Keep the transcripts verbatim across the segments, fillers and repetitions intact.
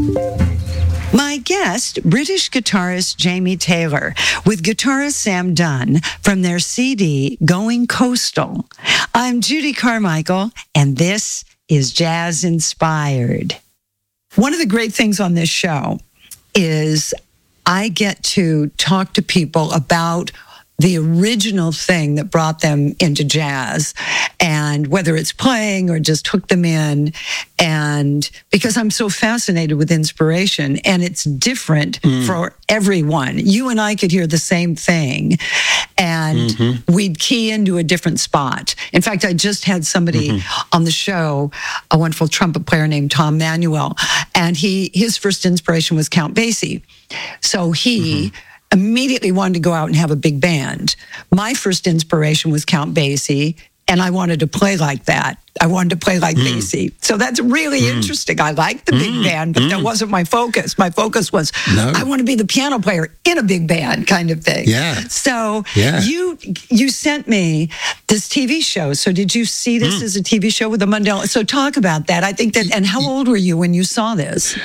My guest, British guitarist Jamie Taylor, with guitarist Sam Dunn from their C D, Going Coastal. I'm Judy Carmichael, and this is Jazz Inspired. One of the great things on this show is I get to talk to people about the original thing that brought them into jazz, and whether it's playing or just hooked them in. And because I'm so fascinated with inspiration, and it's different mm. for everyone. You and I could hear the same thing, and mm-hmm. we'd key into a different spot. In fact, I just had somebody mm-hmm. on the show, a wonderful trumpet player named Tom Manuel, and he his first inspiration was Count Basie. So he... Mm-hmm. immediately wanted to go out and have a big band. My first inspiration was Count Basie, and I wanted to play like that. I wanted to play like mm. Basie. So that's really mm. interesting. I liked the big mm. band, but mm. that wasn't my focus. My focus was, no. I want to be the piano player in a big band kind of thing. Yeah. So yeah. you you sent me this T V show. So did you see this mm. as a T V show with the Mundell? So talk about that. I think that, and how old were you when you saw this?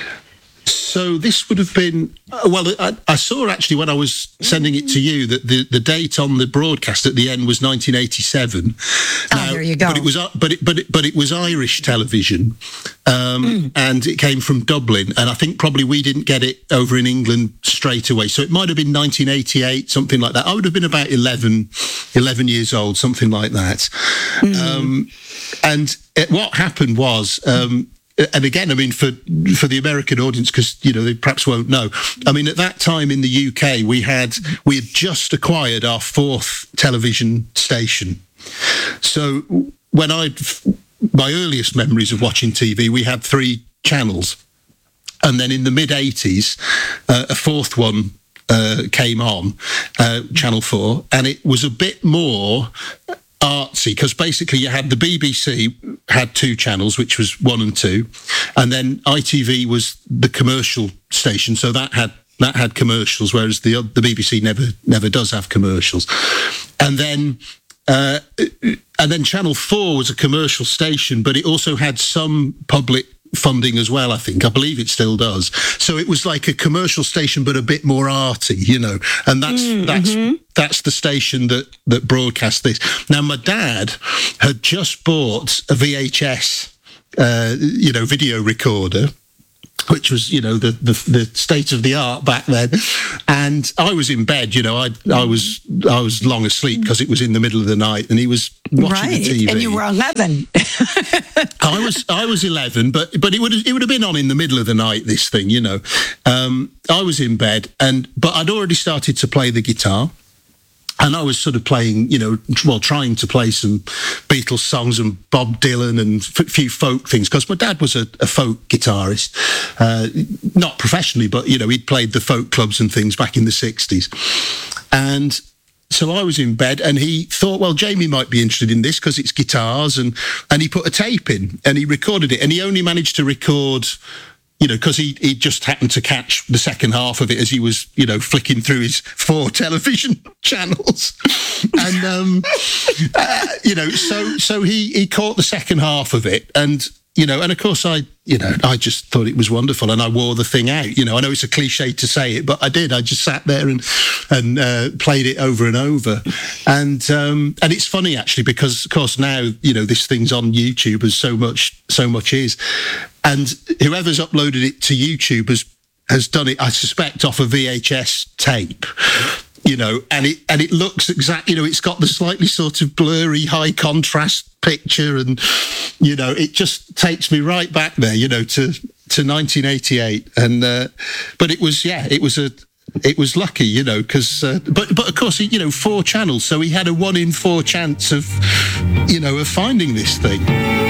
So this would have been, well, I, I saw actually when I was sending it to you that the, the date on the broadcast at the end was nineteen eighty-seven. Oh, now, there you go. But it was, but it, but it, but it was Irish television, um, mm. and it came from Dublin. And I think probably we didn't get it over in England straight away. So it might have been nineteen eighty-eight, something like that. I would have been about eleven, eleven years old, something like that. Mm. Um, and it, what happened was. Um, And again, I mean, for for the American audience, because you know they perhaps won't know. I mean, at that time in the U K, we had we had just acquired our fourth television station. So when I, my earliest memories of watching T V, we had three channels, and then in the mid eighties, uh, a fourth one uh, came on, uh, Channel Four, and it was a bit more artsy, because basically you had the B B C had two channels, which was one and two, and then I T V was the commercial station, so that had that had commercials, whereas the the B B C never never does have commercials. And then uh, and then Channel Four was a commercial station, but it also had some public funding as well, I think. I believe it still does. So it was like a commercial station, but a bit more arty, you know. And that's mm, that's mm-hmm. that's the station that that broadcast this. Now, my dad had just bought a V H S, uh, you know, video recorder, which was, you know, the, the the state of the art back then. And I was in bed, you know, I I was I was long asleep because it was in the middle of the night, and he was watching right. the T V. And you were eleven. I was I was eleven, but but it would it would have been on in the middle of the night, this thing, you know. Um, I was in bed, and but I'd already started to play the guitar. And I was sort of playing, you know, well, trying to play some Beatles songs and Bob Dylan and a few folk things, because my dad was a, a folk guitarist, uh, not professionally, but, you know, he'd played the folk clubs and things back in the sixties. And so I was in bed, and he thought, well, Jamie might be interested in this because it's guitars, and, and he put a tape in and he recorded it, and he only managed to record, you know, because he, he just happened to catch the second half of it as he was, you know, flicking through his four television channels. And, um, uh, you know, so so he, he caught the second half of it. And, you know, and of course I, you know, I just thought it was wonderful, and I wore the thing out. You know, I know it's a cliche to say it, but I did. I just sat there and and uh, played it over and over. And um, and it's funny, actually, because, of course, now, you know, this thing's on YouTube, as so much, so much is. And whoever's uploaded it to YouTube has has done it, I suspect, off a V H S tape, you know, and it and it looks exactly, you know, it's got the slightly sort of blurry, high contrast picture, and, you know, it just takes me right back there, you know, to to nineteen eighty-eight. And uh, but it was, yeah, it was a. It was lucky, you know, because, uh, but but of course, you know, four channels, so he had a one in four chance of, you know, of finding this thing.